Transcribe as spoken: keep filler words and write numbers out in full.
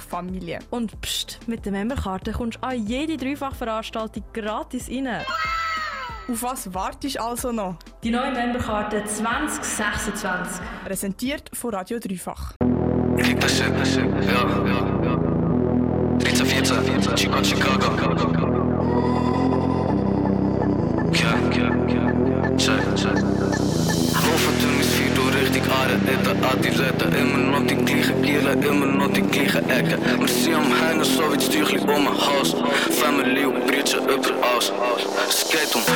Familie. Und pst, mit der Memberkarte kommst du an jede Dreifachveranstaltung gratis rein. Auf was wartest du also noch? Die neue Memberkarte zwanzig sechsundzwanzig. Präsentiert von Radio Dreifach. Klick das Shit, das Shit, ja, ja, ja. dreizehn, vierzehn, Chico, Chicago. Ja, ja, ja, check, check. Hoofdtüm ist wie du richtig Aarde, Adilette. Immer noch die gleiche Gielen, immer noch die gleiche Ecken. Wir sind am Hängen, so wie het Stüchli um mein Haus. Family und Britsche über aus. Es geht um